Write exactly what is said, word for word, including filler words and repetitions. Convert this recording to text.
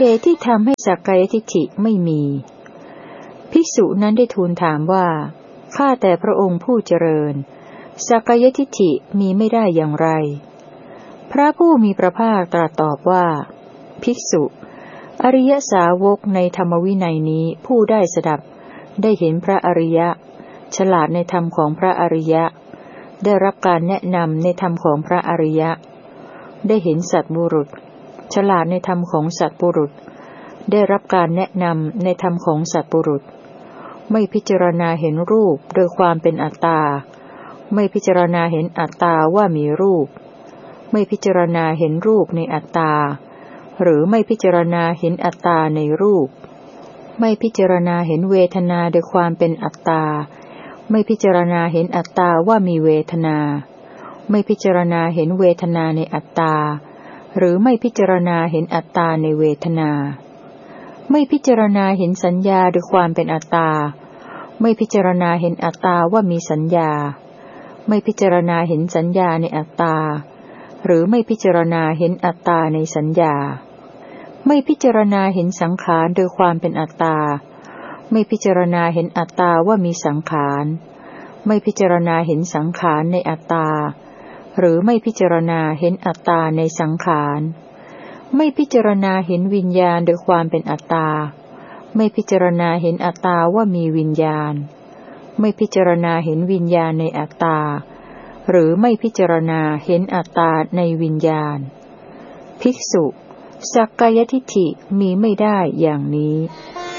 ตุที่ทำให้สักกายทิฏฐิไม่มีภิกษุนั้นได้ทูลถามว่าข้าแต่พระองค์ผู้เจริญสักกายทิฏฐิมีไม่ได้อย่างไรพระผู้มีพระภาคตรัสตอบว่าภิกษุอริยสาวกในธรรมวินัยนี้ผู้ได้สดับได้เห็นพระอริยะฉลาดในธรรมของพระอริยะได้รับการแนะนำในธรรมของพระอริยะได้เห็นสัตบุรุษฉลาดในธรรมของสัตบุรุษได้รับการแนะนำในธรรมของสัตบุรุษไม่พิจารณาเห็นรูปโดยความเป็นอัตตาไม่พิจารณาเห็นอัตตาว่ามีรูปไม่พิจารณาเห็นรูปในอัตตาหรือไม่พิจารณาเห็นอัตตาในรูปไม่พิจารณาเห็นเวทนาโดยความเป็นอัตตาไม่พิจารณาเห็นอัตตาว่ามีเวทนาไม่พิจารณาเห็นเวทนาในอัตตาหรือไม่พิจารณาเห็นอัตตาในเวทนาไม่พิจารณาเห็นสัญญาโดยความเป็นอัตตาไม่พิจารณาเห็นอัตตาว่ามีสัญญาไม่พิจารณาเห็นสัญญาในอัตตาหรือไม่พิจารณาเห็นอัตตาในสัญญาไม่พิจารณาเห็นสังขารโดยความเป็นอัตตาไม่พิจารณาเห็นอัตตาว่ามีสังขารไม่พิจารณาเห็นสังขารในอัตตาหรือไม่พิจารณาเห็นอัตตาในสังขารไม่พิจารณาเห็นวิญญาณโดยความเป็นอัตตาไม่พิจารณาเห็นอัตตาว่ามีวิญญาณไม่พิจารณาเห็นวิญญาณในอัตตาหรือไม่พิจารณาเห็นอัตตาในวิญญาณภิกษุสักกายทิฏฐิมีไม่ได้อย่างนี้